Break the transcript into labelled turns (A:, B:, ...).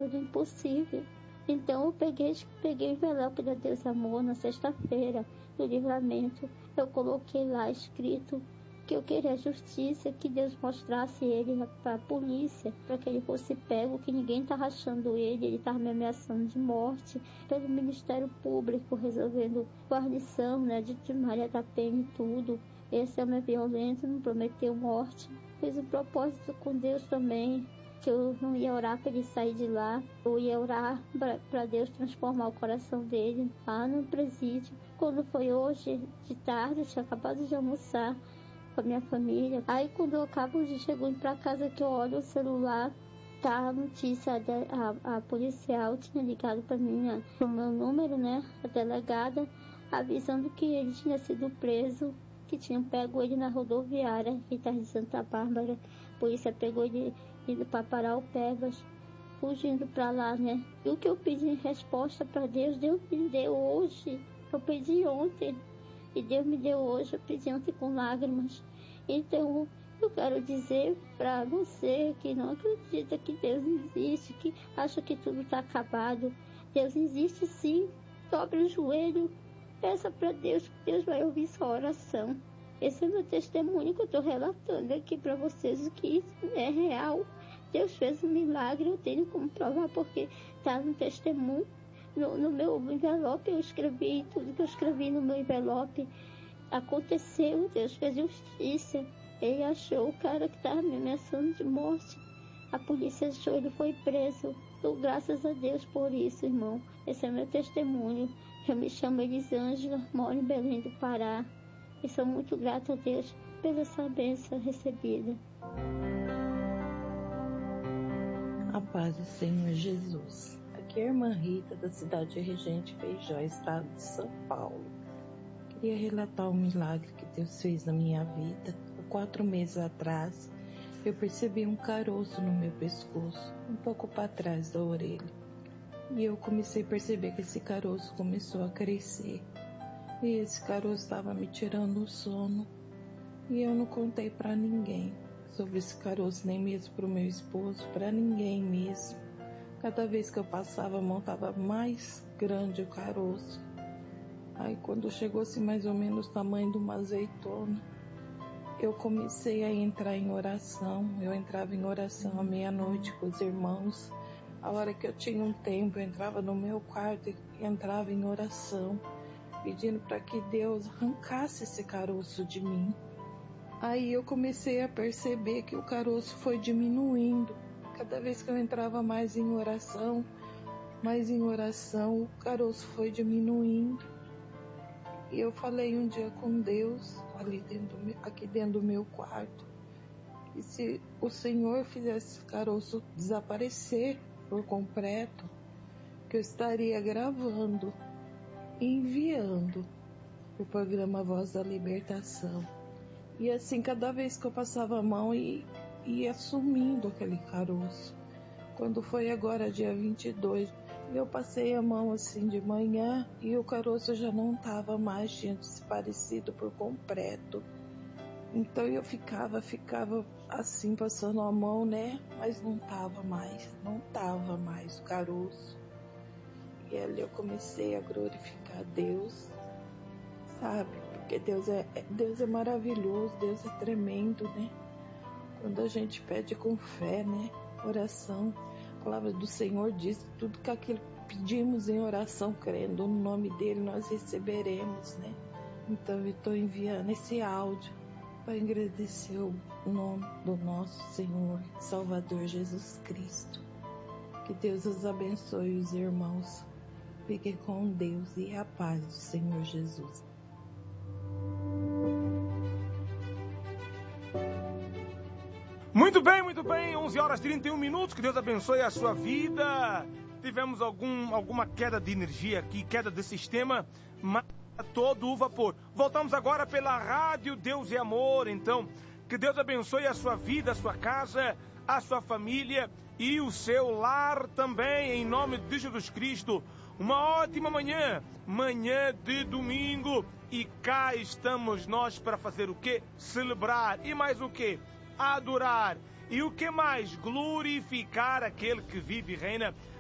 A: do impossível. Então eu peguei o envelope da Deus e Amor na sexta-feira do livramento. Eu coloquei lá escrito que eu queria justiça, que Deus mostrasse ele para a polícia, para que ele fosse pego, que ninguém estava achando ele estava me ameaçando de morte, pelo Ministério Público, resolvendo guarnição, né, de Maria da Penha e tudo. Esse homem é violento, não prometeu morte. Fiz um propósito com Deus também, que eu não ia orar para ele sair de lá, eu ia orar para Deus transformar o coração dele lá no presídio. Quando foi hoje de tarde, eu tinha acabado de almoçar com a minha família. Aí quando eu acabo de chegar para casa, que eu olho o celular, tá a notícia, a policial tinha ligado para mim, pro meu número, né, a delegada, avisando que ele tinha sido preso, que tinham pego ele na rodoviária aqui de Santa Bárbara. A polícia pegou ele indo para Paraupebas, fugindo para lá, né. E o que eu pedi em resposta para Deus, Deus me deu hoje. Eu pedi ontem e Deus me deu hoje. Eu pedi ontem com lágrimas. Então eu quero dizer para você que não acredita que Deus existe, que acha que tudo está acabado. Deus existe sim. Dobre o joelho, peça para Deus, que Deus vai ouvir sua oração. Esse é meu testemunho que eu estou relatando aqui para vocês, o que isso é real. Deus fez um milagre, eu tenho como provar, porque está no testemunho. No meu envelope eu escrevi, tudo que eu escrevi no meu envelope aconteceu. Deus fez justiça. Ele achou o cara que estava me ameaçando de morte. A polícia achou, ele foi preso. Dou graças a Deus por isso, irmão. Esse é meu testemunho. Eu me chamo Elisângela, moro em Belém do Pará. E sou muito grata a Deus pela essa bênção recebida.
B: A paz do Senhor Jesus. Aqui é a irmã Rita, da cidade de Regente Feijó, estado de São Paulo. Queria relatar um milagre que Deus fez na minha vida. Há 4 meses atrás, eu percebi um caroço no meu pescoço, um pouco para trás da orelha. E eu comecei a perceber que esse caroço começou a crescer. E esse caroço estava me tirando o sono. E eu não contei para ninguém sobre esse caroço, nem mesmo para o meu esposo, para ninguém mesmo. Cada vez que eu passava a mão estava mais grande o caroço. Aí quando chegou assim mais ou menos o tamanho de uma azeitona, eu comecei a entrar em oração. Eu entrava em oração à meia-noite com os irmãos. A hora que eu tinha um tempo, eu entrava no meu quarto e entrava em oração, pedindo para que Deus arrancasse esse caroço de mim. Aí eu comecei a perceber que o caroço foi diminuindo. Cada vez que eu entrava mais em oração, o caroço foi diminuindo. E eu falei um dia com Deus, aqui dentro do meu quarto, que se o Senhor fizesse esse caroço desaparecer por completo, que eu estaria gravando e enviando o programa Voz da Libertação. E assim, cada vez que eu passava a mão, ia sumindo aquele caroço. Quando foi agora, dia 22, eu passei a mão assim de manhã e o caroço já não estava mais, tinha desaparecido por completo. Então eu ficava assim, passando a mão, né? Mas não estava mais o caroço. E ali eu comecei a glorificar Deus, sabe? Porque Deus é maravilhoso, Deus é tremendo, né? Quando a gente pede com fé, né? Oração, a palavra do Senhor diz que tudo que aquilo que pedimos em oração, crendo no nome dele, nós receberemos, né? Então eu estou enviando esse áudio para agradecer o nome do nosso Senhor Salvador Jesus Cristo. Que Deus os abençoe, os irmãos. Fiquem com Deus e a paz do Senhor Jesus.
C: Muito bem, 11 horas e 31 minutos, que Deus abençoe a sua vida. Tivemos alguma queda de energia aqui, queda de sistema, mas todo o vapor. Voltamos agora pela Rádio Deus e Amor, então, que Deus abençoe a sua vida, a sua casa, a sua família e o seu lar também, em nome de Jesus Cristo. Uma ótima manhã de domingo, e cá estamos nós para fazer o quê? Celebrar, e mais o quê? Adorar, e o que mais? Glorificar aquele que vive e reina